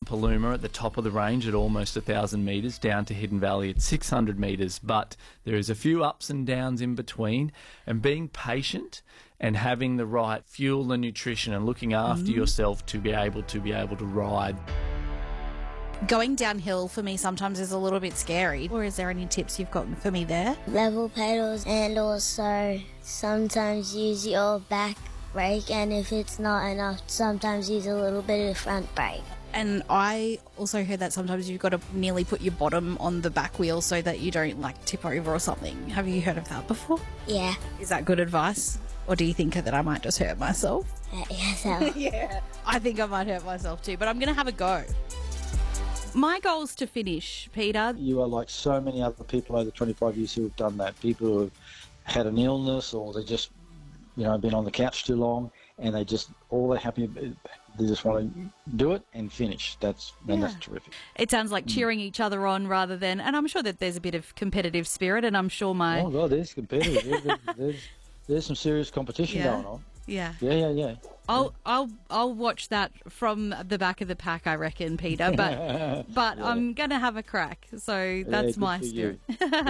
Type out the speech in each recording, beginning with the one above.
Paluma at the top of the range at almost 1,000 metres, down to Hidden Valley at 600 metres, but there is a few ups and downs in between, and being patient and having the right fuel and nutrition and looking after yourself to be able to ride. Going downhill for me sometimes is a little bit scary. Or is there any tips you've got for me there? Level pedals, and also sometimes use your back brake, and if it's not enough, sometimes use a little bit of front brake. And I also heard that sometimes you've got to nearly put your bottom on the back wheel so that you don't tip over or something. Have you heard of that before? Yeah. Is that good advice? Or do you think that I might just hurt myself? Yeah. I think I might hurt myself too, but I'm going to have a go. My goal's to finish, Peter. You are like so many other people over 25 years who have done that. People who have had an illness, or they just, been on the couch too long, and they just, all they're happy, they just want to do it and finish. That's terrific. It sounds like cheering each other on rather than, and I'm sure that there's a bit of competitive spirit, and I'm sure Oh God, there's competitive. there's some serious competition going on. Yeah. Yeah. I'll watch that from the back of the pack, I reckon, Peter. But I'm gonna have a crack. So that's my spirit.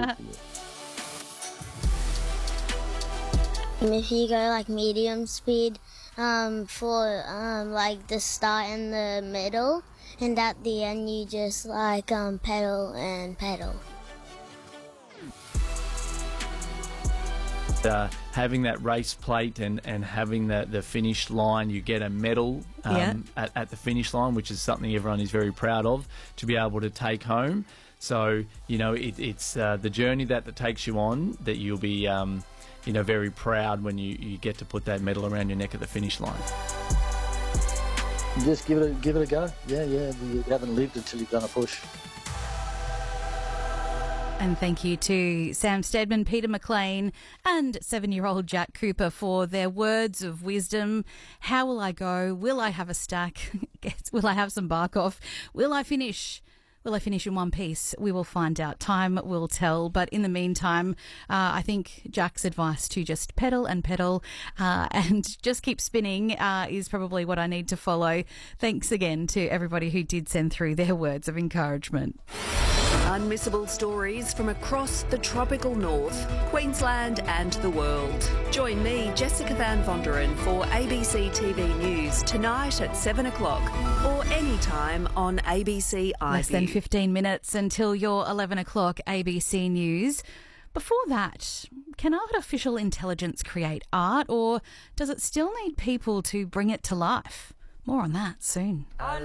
And if you go medium speed for the start and the middle, and at the end you just pedal and pedal. Having that race plate and having the finish line, you get a medal at the finish line, which is something everyone is very proud of to be able to take home. So, it's the journey that takes you on that you'll be, very proud when you get to put that medal around your neck at the finish line. Just give it a go. Yeah. You haven't lived until you've done a push. And thank you to Sam Steadman, Peter McLean and 7-year-old Jack Cooper for their words of wisdom. How will I go? Will I have a stack? Will I have some bark off? Will I finish? Will I finish in one piece? We will find out. Time will tell. But in the meantime, I think Jack's advice to just pedal and just keep spinning is probably what I need to follow. Thanks again to everybody who did send through their words of encouragement. Unmissable stories from across the tropical north, Queensland and the world. Join me, Jessica Van Vonderen, for ABC TV News tonight at 7 o'clock or anytime on ABC iView. Less than 15 minutes until your 11 o'clock ABC News. Before that, can artificial intelligence create art, or does it still need people to bring it to life? More on that soon.